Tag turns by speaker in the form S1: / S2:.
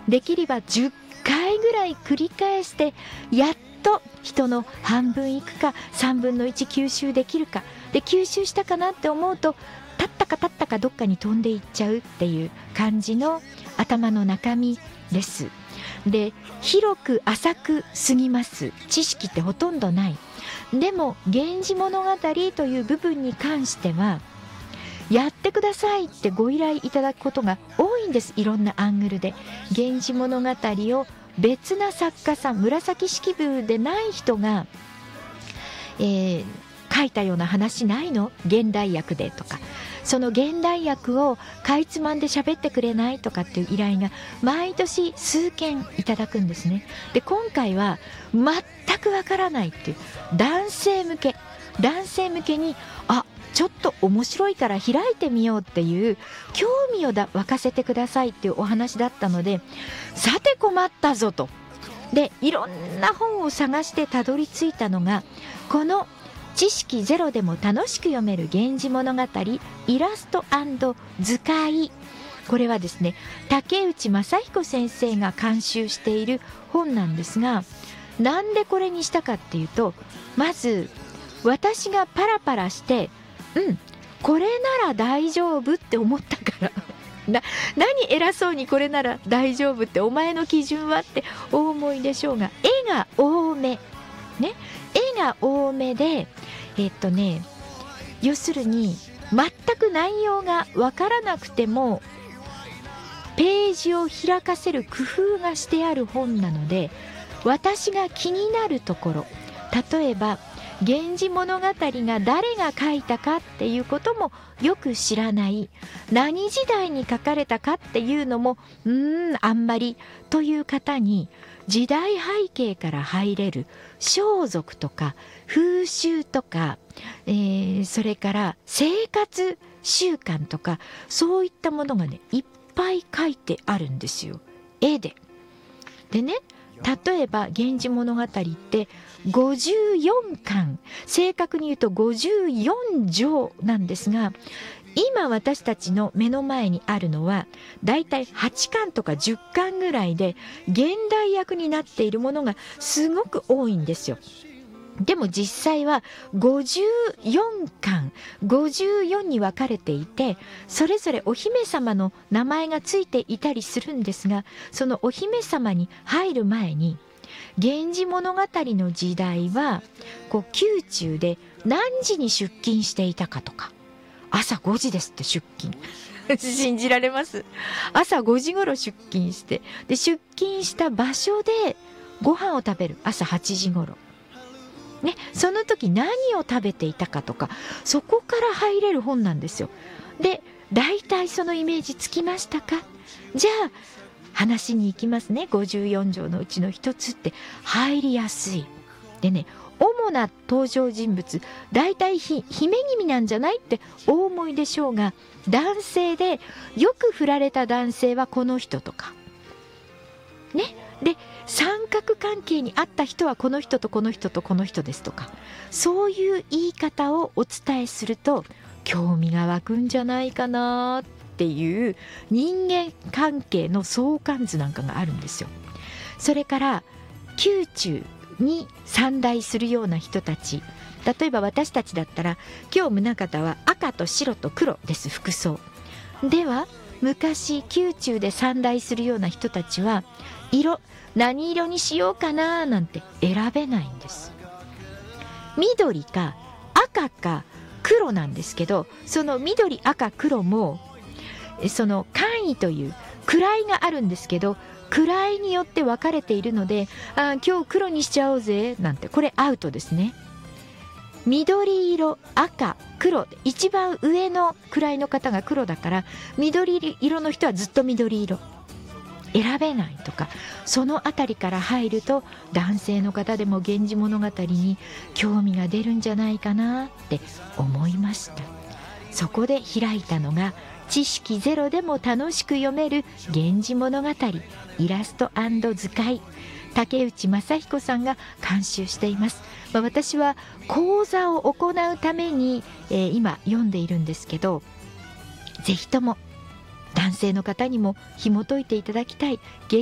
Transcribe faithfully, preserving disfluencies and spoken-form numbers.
S1: できればじゅっかいぐらい繰り返してやっと人の半分いくかさんぶんのいち吸収できるかで、吸収したかなって思うと立ったか立ったかどっかに飛んでいっちゃうっていう感じの頭の中身です。で、広く浅く過ぎます。知識ってほとんどない。でも源氏物語という部分に関してはやってくださいってご依頼いただくことが多いんです。いろんなアングルで源氏物語を別な作家さん、紫式部でない人が、えー、書いたような話ないの？現代訳でとか、その現代訳をかいつまんで喋ってくれないとかっていう依頼が毎年数件いただくんですね。で、今回は全くわからないっていう男性向け男性向けにあちょっと面白いから開いてみようっていう興味をだ沸かせてくださいっていうお話だったので、さて困ったぞと。で、いろんな本を探してたどり着いたのがこの知識ゼロでも楽しく読める源氏物語イラスト&図解。これはですね、竹内正彦先生が監修している本なんですが、なんでこれにしたかっていうと、まず私がパラパラしてうんこれなら大丈夫って思ったからな何偉そうにこれなら大丈夫ってお前の基準はってお思いでしょうが、絵が多めね、絵が多めでえっとね要するに全く内容がわからなくてもページを開かせる工夫がしてある本なので、私が気になるところ、例えば源氏物語が誰が書いたかっていうこともよく知らない、何時代に書かれたかっていうのもうーんあんまりという方に、時代背景から入れる装束とか風習とか、えー、それから生活習慣とかそういったものがねいっぱい書いてあるんですよ、絵で。でね、例えば源氏物語ってごじゅうよんかん、正確に言うとごじゅうよんじょうなんですが、今私たちの目の前にあるのはだいたいはちかんとかじゅっかんぐらいで現代訳になっているものがすごく多いんですよ。でも実際はごじゅうよんかんごじゅうよんに分かれていて、それぞれお姫様の名前がついていたりするんですが、そのお姫様に入る前に源氏物語の時代はこう宮中で何時に出勤していたかとか、朝ごじですって出勤信じられます？朝ごじ頃出勤して、で出勤した場所でご飯を食べる、朝はちじ頃ね、その時何を食べていたかとか、そこから入れる本なんですよ。で、大体そのイメージつきましたか？じゃあ話に行きますね。ごじゅうよんじょうのうちの一つって入りやすいでね、主な登場人物大体ひ姫君なんじゃないってお思いでしょうが、男性でよく振られた男性はこの人とかね、で三角関係にあった人はこの人とこの人とこの人ですとか、そういう言い方をお伝えすると興味が湧くんじゃないかなっていう人間関係の相関図なんかがあるんですよ。それから宮中に参内するような人たち、例えば私たちだったら今日宗像は赤と白と黒です服装では、昔宮中で参内するような人たちは色何色にしようかななんて選べないんです。緑か赤か黒なんですけど、その緑赤黒もその簡易という位があるんですけど、位によって分かれているので、あ今日黒にしちゃおうぜなんて、これアウトですね。緑色赤黒、一番上の位の方が黒だから緑色の人はずっと緑色選べないとか、そのあたりから入ると男性の方でも源氏物語に興味が出るんじゃないかなって思いました。そこで開いたのが知識ゼロでも楽しく読める源氏物語イラスト&図解、竹内正彦さんが監修しています。まあ、私は講座を行うために、えー、今読んでいるんですけど、ぜひとも男性の方にも紐解いていただきたい